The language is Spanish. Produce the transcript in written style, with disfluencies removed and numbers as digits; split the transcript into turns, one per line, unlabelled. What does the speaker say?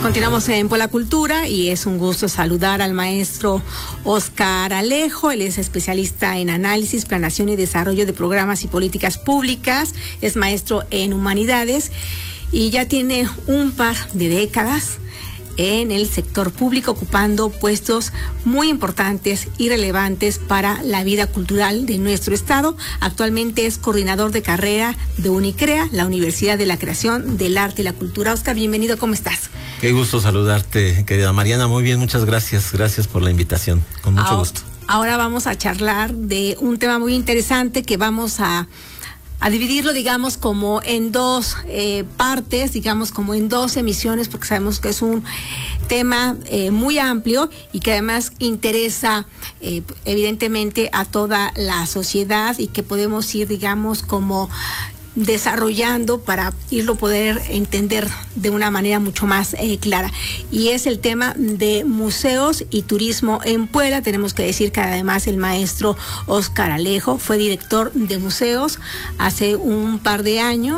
Continuamos en Pola Cultura y es un gusto saludar al maestro Óscar Alejo. Él es especialista en análisis, planeación y desarrollo de programas y políticas públicas. Es maestro en humanidades y ya tiene un par de décadas en el sector público, ocupando puestos muy importantes y relevantes para la vida cultural de nuestro estado. Actualmente es coordinador de carrera de UNICREA, la Universidad de la Creación del Arte y la Cultura. Óscar, bienvenido, ¿cómo estás?
Qué gusto saludarte, querida Mariana. Muy bien, muchas gracias. Gracias por la invitación. Con mucho gusto.
Ahora vamos a charlar de un tema muy interesante que vamos a dividirlo, digamos, como en dos partes, digamos, como en dos emisiones, porque sabemos que es un tema muy amplio y que además interesa evidentemente a toda la sociedad y que podemos ir, digamos, como desarrollando para irlo poder entender de una manera mucho más clara. Y es el tema de museos y turismo en Puebla. Tenemos que decir que además el maestro Óscar Alejo fue director de museos hace un par de años.